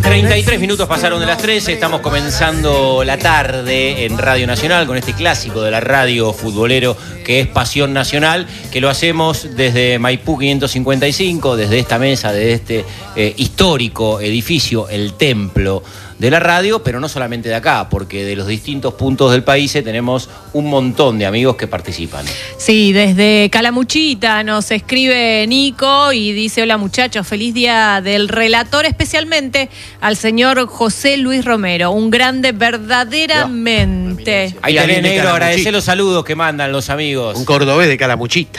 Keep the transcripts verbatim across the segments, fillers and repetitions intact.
treinta y tres minutos pasaron de las trece, estamos comenzando la tarde en Radio Nacional con este clásico de la radio futbolero que es Pasión Nacional, que lo hacemos desde Maipú quinientos cincuenta y cinco, desde esta mesa, desde este eh, histórico edificio, el templo de la radio, pero no solamente de acá, porque de los distintos puntos del país tenemos un montón de amigos que participan. Sí, desde Calamuchita nos escribe Nico y dice: hola muchachos, feliz día del relator, especialmente al señor José Luis Romero, un grande verdaderamente. Ahí tenés, negro, agradecer los saludos que mandan los amigos. Un cordobés de Calamuchita.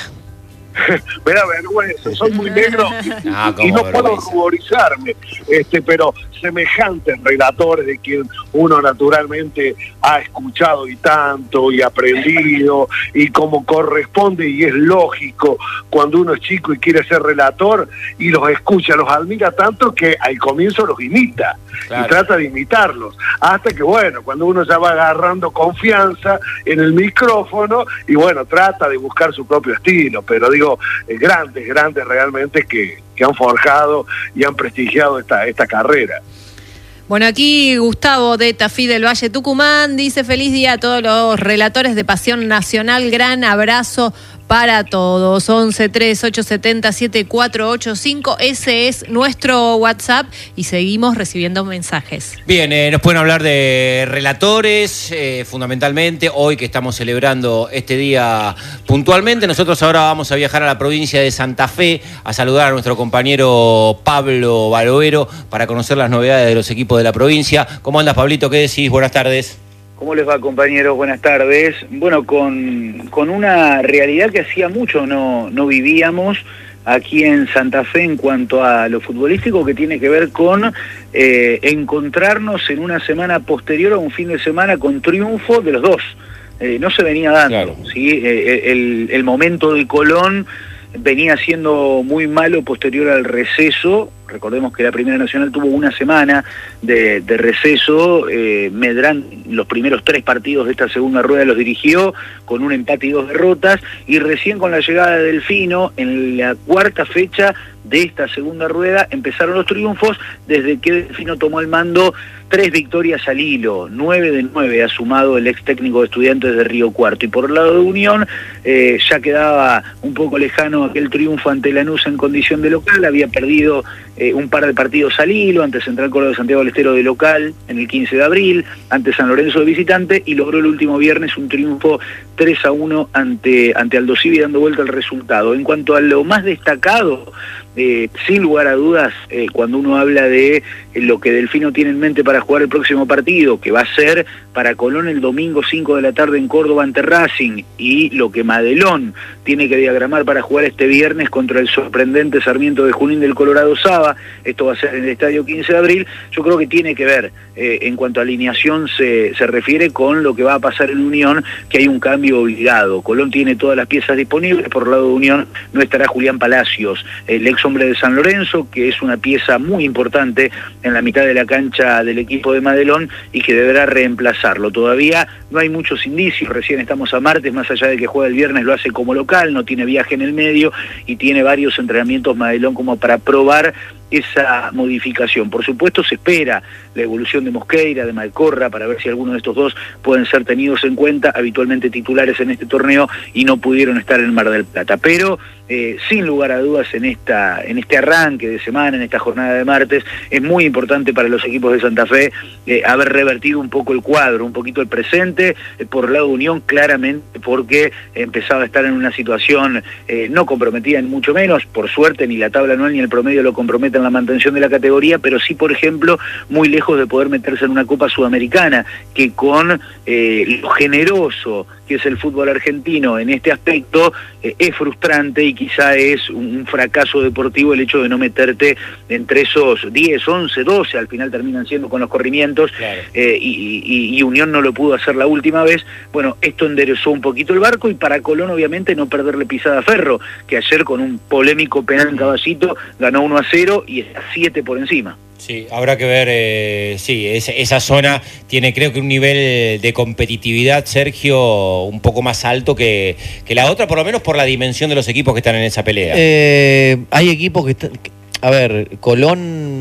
Me da vergüenza, soy muy negro y no, y no puedo ruborizarme, este, pero semejantes relatores de quien uno naturalmente ha escuchado y tanto y aprendido y como corresponde y es lógico cuando uno es chico y quiere ser relator y los escucha, los admira tanto que al comienzo los imita. Claro. Y trata de imitarlos, hasta que bueno, cuando uno ya va agarrando confianza en el micrófono y bueno, trata de buscar su propio estilo, pero digo, eh, grandes, grandes realmente que, que han forjado y han prestigiado esta, esta carrera. Bueno, aquí Gustavo de Tafí del Valle Tucumán dice: feliz día a todos los relatores de Pasión Nacional, gran abrazo para todos. once tres ocho siete cero siete cuatro ocho cinco, ese es nuestro WhatsApp y seguimos recibiendo mensajes. Bien, eh, nos pueden hablar de relatores, eh, fundamentalmente, hoy que estamos celebrando este día puntualmente. Nosotros ahora vamos a viajar a la provincia de Santa Fe a saludar a nuestro compañero Pablo Baloero para conocer las novedades de los equipos de la provincia. ¿Cómo andas, Pablito? ¿Qué decís? Buenas tardes. ¿Cómo les va, compañeros? Buenas tardes. Bueno, con, con una realidad que hacía mucho no, no vivíamos aquí en Santa Fe en cuanto a lo futbolístico, que tiene que ver con eh, encontrarnos en una semana posterior a un fin de semana con triunfo de los dos. Eh, no se venía dando, claro. ¿Sí? Eh, el, el momento de Colón venía siendo muy malo posterior al receso. Recordemos que la Primera Nacional tuvo una semana de, de receso. eh, Medrán los primeros tres partidos de esta segunda rueda los dirigió con un empate y dos derrotas, y recién con la llegada de Delfino en la cuarta fecha de esta segunda rueda empezaron los triunfos. Desde que Delfino tomó el mando, tres victorias al hilo, nueve de nueve ha sumado el ex técnico de Estudiantes de Río Cuarto. Y por el lado de Unión, eh, ya quedaba un poco lejano aquel triunfo ante Lanús en condición de local. Había perdido eh, un par de partidos al hilo, ante Central Córdoba de Santiago del Estero de local en el quince de abril, ante San Lorenzo de visitante, y logró el último viernes un triunfo tres a uno ante, ante Aldo Civi, dando vuelta al resultado. En cuanto a lo más destacado, Eh, sin lugar a dudas, eh, cuando uno habla de eh, lo que Delfino tiene en mente para jugar el próximo partido, que va a ser para Colón el domingo cinco de la tarde en Córdoba ante Racing, y lo que Madelón tiene que diagramar para jugar este viernes contra el sorprendente Sarmiento de Junín del Colorado Saba, esto va a ser en el estadio quince de abril, yo creo que tiene que ver, eh, en cuanto a alineación se, se refiere con lo que va a pasar en Unión, que hay un cambio obligado. Colón tiene todas las piezas disponibles, por el lado de Unión no estará Julián Palacios, el ex hombre de San Lorenzo, que es una pieza muy importante en la mitad de la cancha del equipo de Madelón y que deberá reemplazarlo. Todavía no hay muchos indicios, recién estamos a martes, más allá de que juega el viernes, lo hace como local, no tiene viaje en el medio y tiene varios entrenamientos Madelón como para probar esa modificación. Por supuesto se espera la evolución de Mosqueira, de Malcorra, para ver si alguno de estos dos pueden ser tenidos en cuenta, habitualmente titulares en este torneo y no pudieron estar en Mar del Plata. Pero eh, sin lugar a dudas en esta en este arranque de semana, en esta jornada de martes, es muy importante para los equipos de Santa Fe eh, haber revertido un poco el cuadro, un poquito el presente, eh, por el lado de Unión claramente, porque empezaba a estar en una situación eh, no comprometida ni mucho menos, por suerte ni la tabla anual ni el promedio lo comprometen la mantención de la categoría, pero sí, por ejemplo, muy lejos de poder meterse en una Copa Sudamericana, que con eh, lo generoso que es el fútbol argentino en este aspecto, eh, es frustrante y quizá es un, un fracaso deportivo el hecho de no meterte entre esos diez, once, doce, al final terminan siendo con los corrimientos, claro. eh, y, y, y Unión no lo pudo hacer la última vez. Bueno, esto enderezó un poquito el barco, y para Colón obviamente no perderle pisada a Ferro, que ayer con un polémico penal en Caballito ganó uno a cero y está siete por encima. Sí, habrá que ver, eh, sí, esa, esa zona tiene creo que un nivel de competitividad, Sergio, un poco más alto que, que la otra, por lo menos por la dimensión de los equipos que están en esa pelea. Eh, hay equipos que están... A ver, Colón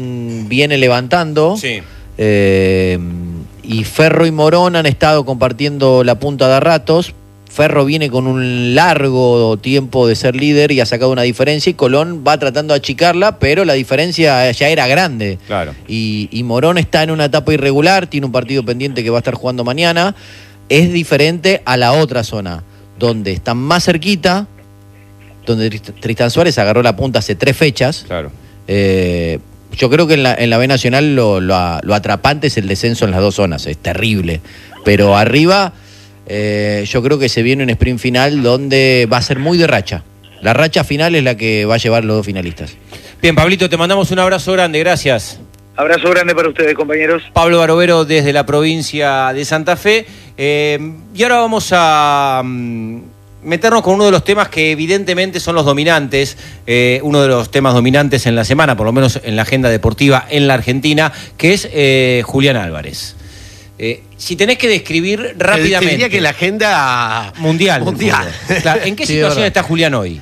Julián viene levantando. Sí. Eh, y Ferro y Morón han estado compartiendo la punta de a ratos. Ferro viene con un largo tiempo de ser líder y ha sacado una diferencia, y Colón va tratando de achicarla, pero la diferencia ya era grande. Claro. Y, y Morón está en una etapa irregular, tiene un partido pendiente que va a estar jugando mañana. Es diferente a la otra zona, donde están más cerquita, donde Tristan Suárez agarró la punta hace tres fechas. Claro. Eh, yo creo que en la, en la B Nacional lo, lo, lo atrapante es el descenso en las dos zonas, es terrible. Pero arriba... Eh, yo creo que se viene un sprint final donde va a ser muy de racha. La racha final es la que va a llevar los dos finalistas. Bien, Pablito, te mandamos un abrazo grande, gracias. Abrazo grande para ustedes, compañeros. Pablo Barovero desde la provincia de Santa Fe. Eh, y ahora vamos a um, meternos con uno de los temas que evidentemente son los dominantes, eh, uno de los temas dominantes en la semana, por lo menos en la agenda deportiva en la Argentina, que es eh, Julián Álvarez. Eh, si tenés que describir rápidamente... Te diría que la agenda mundial. mundial. Claro, ¿en qué Sí, situación verdad. está Julián hoy?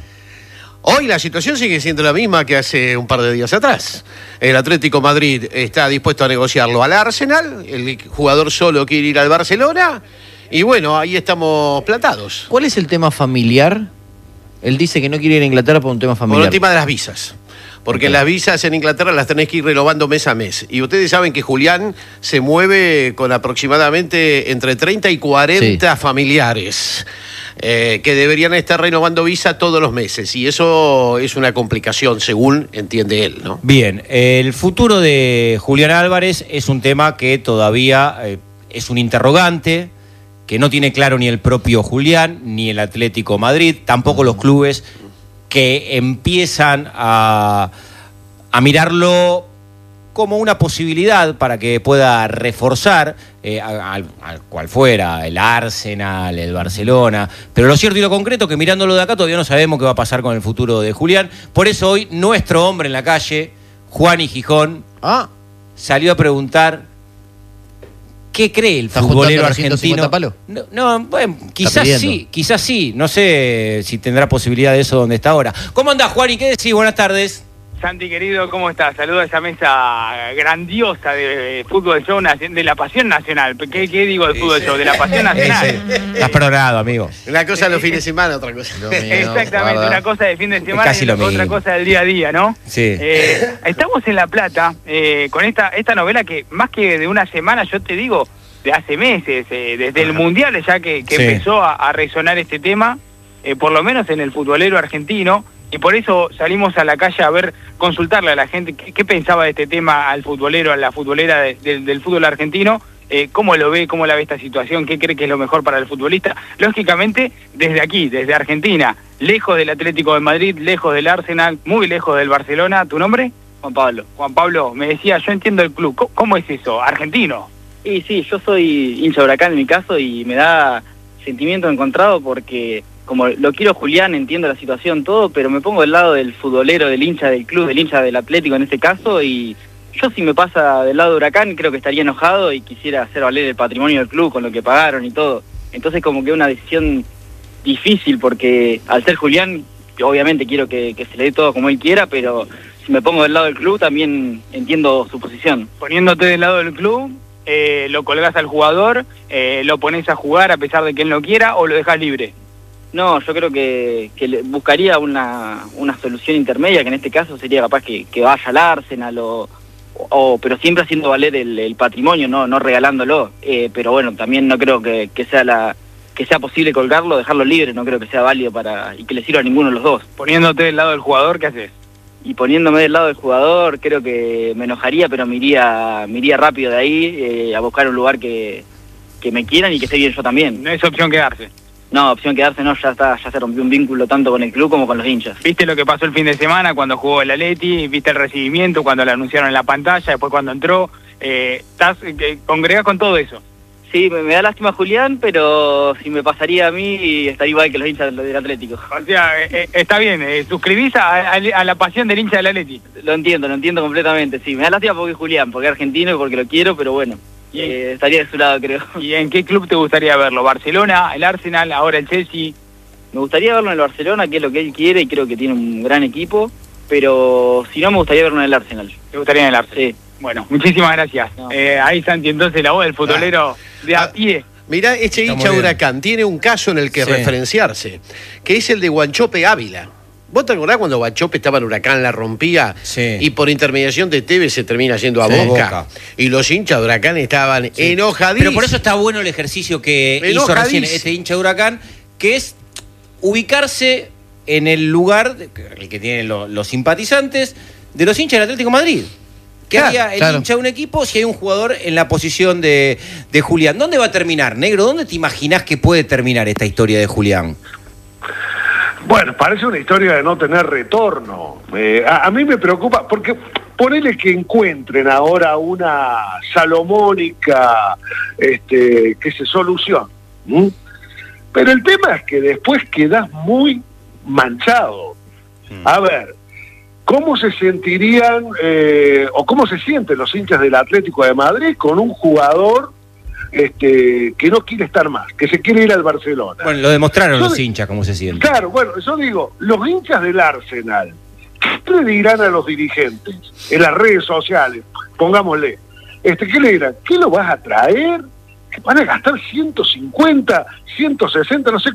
Hoy la situación sigue siendo la misma que hace un par de días atrás. El Atlético Madrid está dispuesto a negociarlo al Arsenal, el jugador solo quiere ir al Barcelona, y bueno, ahí estamos plantados. ¿Cuál es el tema familiar? Él dice que no quiere ir a Inglaterra por un tema Por familiar. el tema de las visas. Porque Ok. las visas en Inglaterra las tenés que ir renovando mes a mes. Y ustedes saben que Julián se mueve con aproximadamente entre treinta y cuarenta Sí. familiares eh, que deberían estar renovando visa todos los meses. Y eso es una complicación, según entiende él, ¿no? Bien, el futuro de Julián Álvarez es un tema que todavía eh, es un interrogante, que no tiene claro ni el propio Julián, ni el Atlético Madrid, tampoco los clubes que empiezan a, a mirarlo como una posibilidad para que pueda reforzar eh, al, al cual fuera, el Arsenal, el Barcelona. Pero lo cierto y lo concreto es que mirándolo de acá todavía no sabemos qué va a pasar con el futuro de Julián. Por eso hoy nuestro hombre en la calle, Juan y Gijón, Ah, salió a preguntar qué cree el ¿está futbolero juntando los ciento argentino. cincuenta palos? No, no, bueno, quizás pidiendo. sí, quizás sí. No sé si tendrá posibilidad de eso donde está ahora. ¿Cómo andás, Juan? ¿Y qué decís? Buenas tardes. Santi, querido, ¿cómo estás? Saludo a esa mesa grandiosa de fútbol show, de la pasión nacional. ¿Qué, qué digo de fútbol show? De la pasión nacional. Estás perdonado, amigo. Una cosa los fines de semana, otra cosa. Exactamente, guarda. una cosa de fin de semana casi y lo otra mismo. cosa del día a día, ¿no? Sí. Eh, estamos en La Plata eh, con esta, esta novela que más que de una semana, yo te digo, de hace meses, eh, desde el Mundial ya que, que Sí. empezó a, a resonar este tema, eh, por lo menos en el futbolero argentino, y por eso salimos a la calle a ver, consultarle a la gente qué, qué pensaba de este tema al futbolero, a la futbolera de- de- del fútbol argentino, eh, cómo lo ve, cómo la ve esta situación, qué cree que es lo mejor para el futbolista. Lógicamente, desde aquí, desde Argentina, lejos del Atlético de Madrid, lejos del Arsenal, muy lejos del Barcelona. ¿Tu nombre? Juan Pablo. Juan Pablo, me decía, yo entiendo el club. ¿Cómo, cómo es eso? ¿Argentino? Y sí, yo soy hincha de Huracán en mi caso y me da sentimiento encontrado porque como lo quiero Julián, entiendo la situación, todo, pero me pongo del lado del futbolero, del hincha del club, del hincha del Atlético en este caso, y yo si me pasa del lado de Huracán creo que estaría enojado y quisiera hacer valer el patrimonio del club con lo que pagaron y todo. Entonces como que una decisión difícil porque al ser Julián, obviamente quiero que, que se le dé todo como él quiera, pero si me pongo del lado del club también entiendo su posición. Poniéndote del lado del club, eh, lo colgás al jugador, eh, lo pones a jugar a pesar de que él no quiera, o lo dejas libre. No, yo creo que, que le- buscaría una, una solución intermedia, que en este caso sería capaz que, que vaya al Arsenal, o, o, pero siempre haciendo valer el, el patrimonio, no no regalándolo. Eh, pero bueno, también no creo que, que sea la que sea posible colgarlo, dejarlo libre, no creo que sea válido para y que le sirva a ninguno de los dos. Poniéndote del lado del jugador, ¿qué haces? Y poniéndome del lado del jugador, creo que me enojaría, pero me iría, me iría rápido de ahí eh, a buscar un lugar que, que me quieran y que esté bien yo también. No es opción quedarse. No, opción quedarse no, ya está, ya se rompió un vínculo tanto con el club como con los hinchas. ¿Viste lo que pasó el fin de semana cuando jugó el Atleti? ¿Viste el recibimiento cuando lo anunciaron en la pantalla? Después cuando entró, eh, estás eh, congregás con todo eso. Sí, me, me da lástima Julián, pero si me pasaría a mí estaría igual que los hinchas del, del Atlético. O sea, eh, eh, está bien, eh, suscribís a, a- a la pasión del hincha del Atleti. Lo entiendo, lo entiendo completamente, sí. Me da lástima porque es Julián, porque es argentino y porque lo quiero, pero bueno, Y- eh, estaría de su lado, creo. ¿Y en qué club te gustaría verlo? ¿Barcelona, el Arsenal, ahora el Chelsea? Me gustaría verlo en el Barcelona, que es lo que él quiere, y creo que tiene un gran equipo, pero si no me gustaría verlo en el Arsenal. ¿Te gustaría en el Arsenal? Sí. Bueno, muchísimas gracias. No. Eh, ahí Santi, entonces la voz del futbolero ah. de a pie. Mirá, este Está hincha Huracán tiene un caso en el que sí. referenciarse, que es el de Guanchope Ávila. ¿Vos te acordás cuando Guanchope estaba en Huracán, la rompía sí. y por intermediación de Tevez se termina yendo a sí, Boca, Boca? Y los hinchas de Huracán estaban sí. enojadísimos. Pero por eso está bueno el ejercicio que hizo recién este hincha de Huracán, que es ubicarse en el lugar, el que tienen los, los simpatizantes, de los hinchas del Atlético de Madrid. ¿Qué claro, haría el claro. hincha de un equipo si hay un jugador en la posición de, de Julián? ¿Dónde va a terminar, Negro? ¿Dónde te imaginás que puede terminar esta historia de Julián? Bueno, parece una historia de no tener retorno. Eh, a, a mí me preocupa, porque ponele que encuentren ahora una salomónica este, que se solucione. ¿Mm? Pero el tema es que después quedás muy manchado. A ver, ¿cómo se sentirían eh, o cómo se sienten los hinchas del Atlético de Madrid con un jugador este, que no quiere estar más, que se quiere ir al Barcelona? Bueno, lo demostraron yo los de... hinchas, cómo se sienten. Claro, bueno, yo digo, los hinchas del Arsenal, ¿qué le dirán a los dirigentes en las redes sociales? Pongámosle, este, ¿qué le dirán? ¿Qué lo vas a traer? ¿Que van a gastar ciento cincuenta, ciento sesenta, no sé